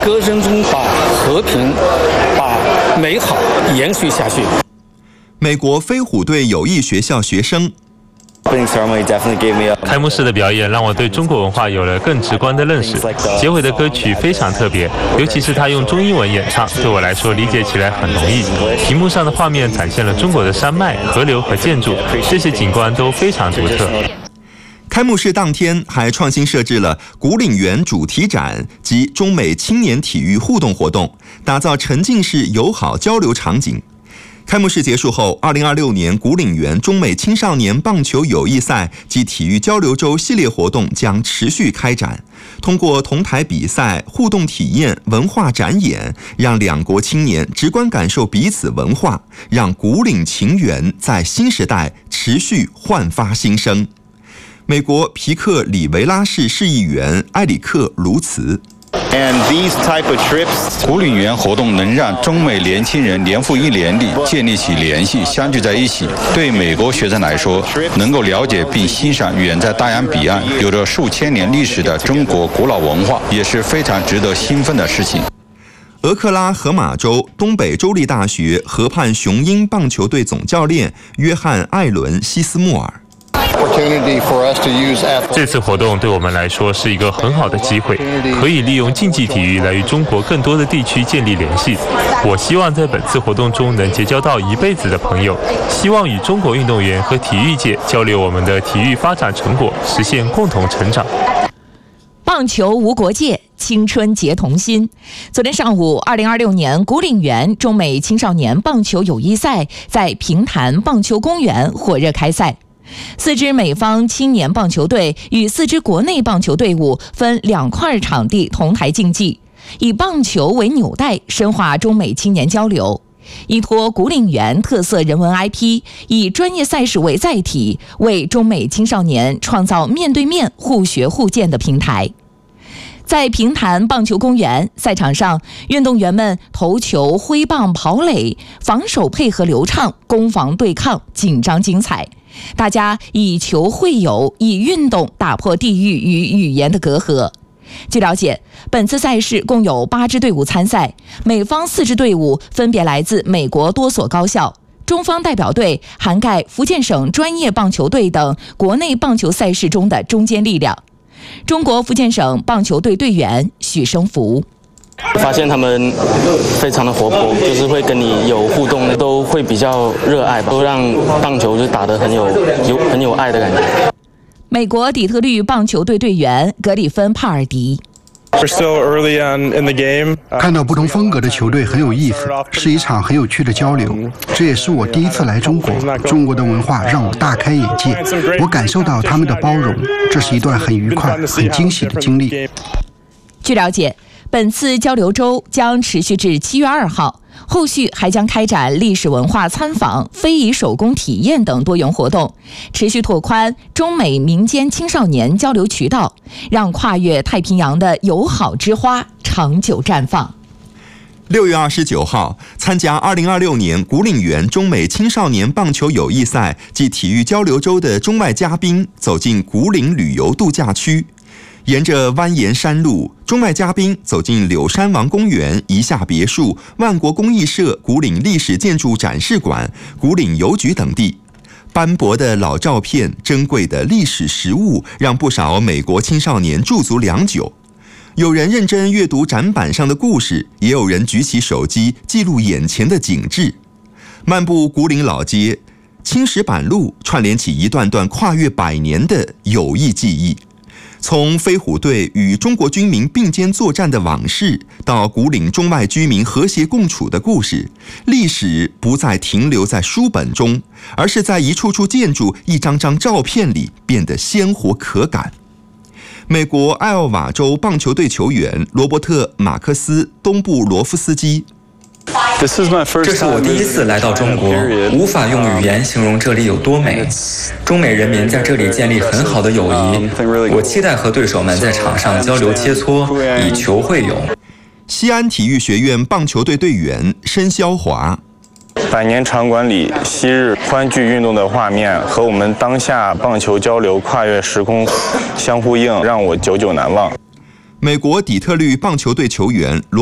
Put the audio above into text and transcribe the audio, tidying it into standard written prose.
歌声中把和平、把美好延续下去。 美国飞虎队友谊学校学生。 开幕式的表演让我对中国文化有了更直观的认识。结尾的歌曲非常特别，尤其是他用中英文演唱，对我来说理解起来很容易。屏幕上的画面展现了中国的山脉、河流和建筑，这些景观都非常独特。 开幕式当天还创新设置了古岭园主题展及中美青年体育互动活动，打造沉浸式友好交流场景。开幕式结束后，2026年古岭园中美青少年棒球友谊赛及体育交流周系列活动将持续开展，通过同台比赛、互动体验、文化展演，让两国青年直观感受彼此文化，让古岭情缘在新时代持续焕发新生。美国皮克里维拉市市议员埃里克·卢茨。 古岭园活动能让中美年轻人年复一年地建立起联系，相聚在一起。对美国学生来说，能够了解并欣赏远在大洋彼岸、有着数千年历史的中国古老文化，也是非常值得兴奋的事情。 俄克拉荷马州东北州立大学河畔雄鹰棒球队总教练约翰·艾伦·西斯莫尔。 这次活动对我们来说是一个很好的机会，可以利用竞技体育来与中国更多的地区建立联系。我希望在本次活动中能结交到一辈子的朋友，希望与中国运动员和体育界交流我们的体育发展成果，实现共同成长。 棒球无国界，青春结同心。昨天上午，2026年古岭园中美青少年棒球友谊赛在平潭棒球公园火热开赛。4支美方青年棒球队与4支国内棒球队伍分2块场地同台竞技，以棒球为纽带，深化中美青年交流。依托古岭园特色人文 IP， 以专业赛事为载体，为中美青少年创造面对面互学互鉴的平台。在平潭棒球公园赛场上，运动员们投球、挥棒、跑垒，防守配合流畅，攻防对抗紧张精彩。大家以球会友，以运动打破地域与语言的隔阂。据了解，本次赛事共有8支队伍参赛，美方4支队伍分别来自美国多所高校，中方代表队涵盖福建省专业棒球队等国内棒球赛事中的中坚力量。中国福建省棒球队队员许生福。 发现他们非常的活泼，就是会跟你有互动，都会比较热爱吧，都让棒球就打得很有爱的感觉。 美国底特律棒球队队员格里芬·帕尔迪。 看到不同风格的球队很有意思，是一场很有趣的交流。这也是我第一次来中国，中国的文化让我大开眼界，我感受到他们的包容，这是一段很愉快、很惊喜的经历。 据了解，本次交流周将持续至7月2号，后续还将开展历史文化参访、非遗手工体验等多元活动，持续拓宽中美民间青少年交流渠道，让跨越太平洋的友好之花长久绽放。 6月29号，参加2026年古岭园中美青少年棒球友谊赛及体育交流周的中外嘉宾走进古岭旅游度假区。沿着蜿蜒山路，中外嘉宾走进柳山王公园、宜夏别墅、万国公益社、古岭历史建筑展示馆、古岭邮局等地。斑驳的老照片、珍贵的历史实物，让不少美国青少年驻足良久。有人认真阅读展板上的故事，也有人举起手机记录眼前的景致。漫步古岭老街，青石板路串联起一段段跨越100年的友谊记忆。从飞虎队与中国军民并肩作战的往事，到古岭中外居民和谐共处的故事，历史不再停留在书本中，而是在一处处建筑、一张张照片里变得鲜活可感。美国艾奥瓦州棒球队球员罗伯特·马克斯·东布罗夫斯基。 这是我第一次来到中国，无法用语言形容这里有多美。中美人民在这里建立很好的友谊，我期待和对手们在场上交流切磋，以球会友。 西安体育学院棒球队队员申肖华。 百年场馆里昔日欢聚运动的画面和我们当下棒球交流跨越时空相呼应，让我久久难忘。 美国底特律棒球队球员